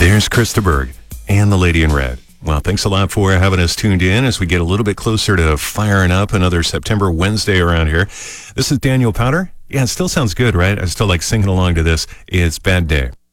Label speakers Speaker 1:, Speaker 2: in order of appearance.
Speaker 1: There's Krista Berg and the Lady in Red. Well, thanks a lot for having us tuned in as we get a little bit closer to firing up another September Wednesday around here. This is Daniel Powter. Yeah, it still sounds good, right? I still like singing along to this. It's Bad Day.